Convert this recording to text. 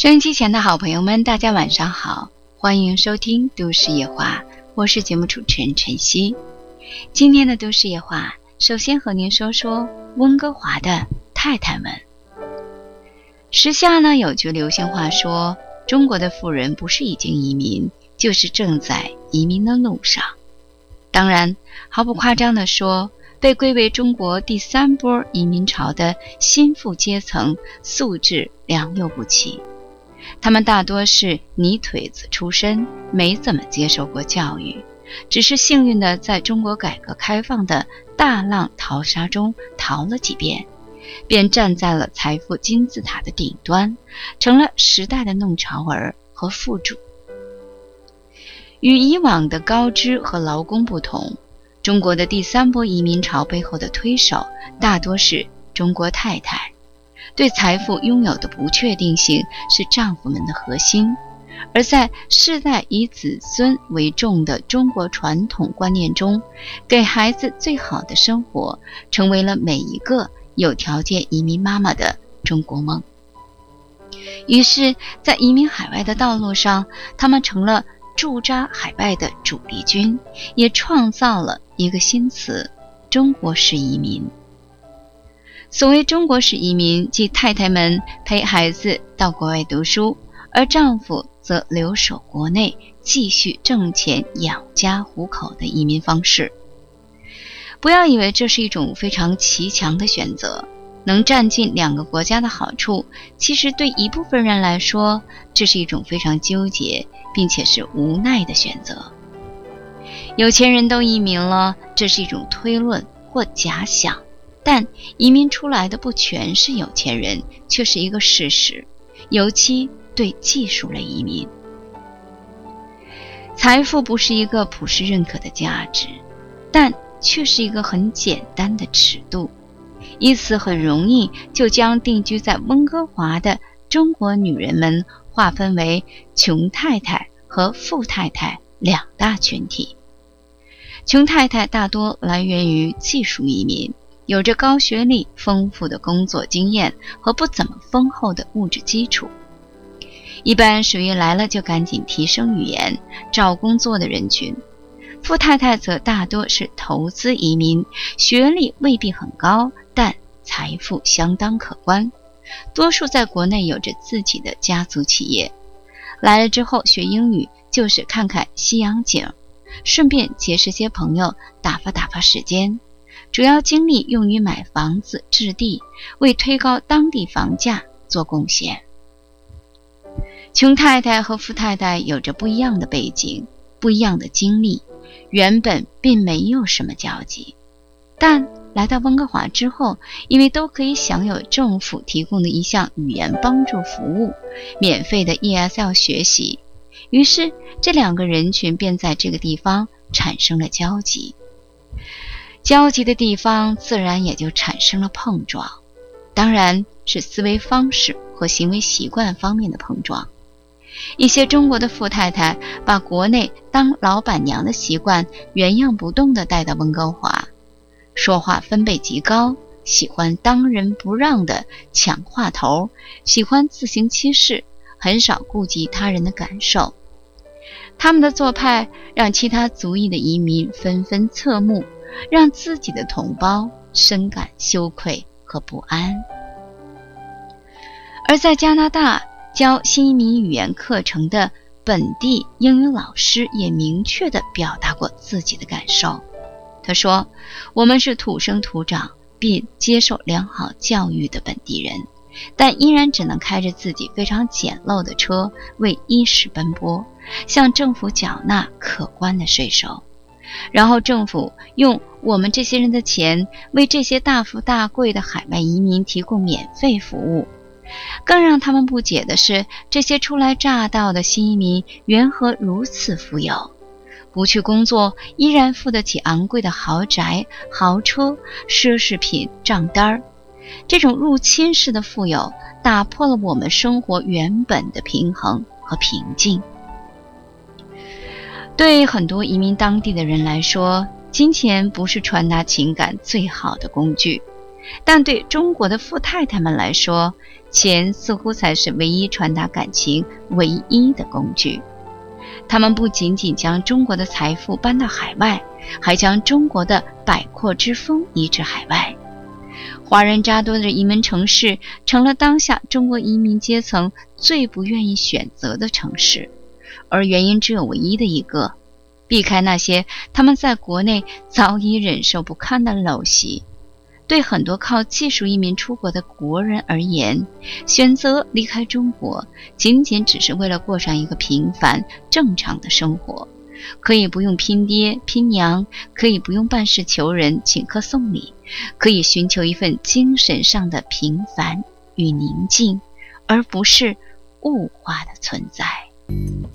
收音机前的好朋友们，大家晚上好，欢迎收听都市夜话，我是节目主持人晨曦。今天的都市夜话，首先和您说说温哥华的太太们。时下呢，有句流行话说，中国的富人不是已经移民，就是正在移民的路上。当然，毫不夸张地说，被归为中国第三波移民潮的新富阶层素质良莠不齐。他们大多是泥腿子出身，没怎么接受过教育，只是幸运地在中国改革开放的大浪淘沙中淘了几遍，便站在了财富金字塔的顶端，成了时代的弄潮儿和富主。与以往的高知和劳工不同，中国的第三波移民潮背后的推手大多是中国太太。对财富拥有的不确定性是丈夫们的核心，而在世代以子孙为重的中国传统观念中，给孩子最好的生活成为了每一个有条件移民妈妈的中国梦。于是在移民海外的道路上，他们成了驻扎海外的主力军，也创造了一个新词：中国式移民。所谓中国式移民，即太太们陪孩子到国外读书，而丈夫则留守国内继续挣钱养家糊口的移民方式。不要以为这是一种非常奇强的选择，能占尽两个国家的好处，其实对一部分人来说，这是一种非常纠结并且是无奈的选择。有钱人都移民了，这是一种推论或假想，但移民出来的不全是有钱人，却是一个事实，尤其对技术类移民。财富不是一个普世认可的价值，但却是一个很简单的尺度，因此很容易就将定居在温哥华的中国女人们划分为穷太太和富太太两大群体。穷太太大多来源于技术移民，有着高学历、丰富的工作经验和不怎么丰厚的物质基础，一般属于来了就赶紧提升语言、找工作的人群。富太太则大多是投资移民，学历未必很高，但财富相当可观，多数在国内有着自己的家族企业，来了之后学英语就是看看西洋景，顺便结识些朋友，打发时间，主要精力用于买房子置地，为推高当地房价做贡献。穷太太和富太太有着不一样的背景，不一样的经历，原本并没有什么交集，但来到温哥华之后，因为都可以享有政府提供的一项语言帮助服务，免费的 ESL 学习，于是这两个人群便在这个地方产生了交集。交集的地方自然也就产生了碰撞，当然是思维方式和行为习惯方面的碰撞。一些中国的富太太把国内当老板娘的习惯原样不动地带到温哥华，说话分贝极高，喜欢当仁不让的抢话头，喜欢自行其事，很少顾及他人的感受。他们的做派让其他族裔的移民纷纷侧目，让自己的同胞深感羞愧和不安。而在加拿大教新移民语言课程的本地英语老师也明确地表达过自己的感受。他说，我们是土生土长并接受良好教育的本地人，但依然只能开着自己非常简陋的车为衣食奔波，向政府缴纳可观的税收，然后政府用我们这些人的钱为这些大富大贵的海外移民提供免费服务。更让他们不解的是，这些初来乍到的新移民缘何如此富有，不去工作依然付得起昂贵的豪宅、豪车、奢侈品账单。这种入侵式的富有打破了我们生活原本的平衡和平静。对很多移民当地的人来说，金钱不是传达情感最好的工具，但对中国的富太太们来说， 钱似乎才是唯一传达感情唯一的工具。他们不仅仅将中国的财富搬到海外，还将中国的百阔之风移至海外。华人扎多的移民城市成了当下中国移民阶层最不愿意选择的城市，而原因只有唯一的一个：避开那些他们在国内早已忍受不堪的陋习。对很多靠技术移民出国的国人而言，选择离开中国仅仅只是为了过上一个平凡正常的生活，可以不用拼爹拼娘，可以不用办事求人请客送礼，可以寻求一份精神上的平凡与宁静，而不是物化的存在。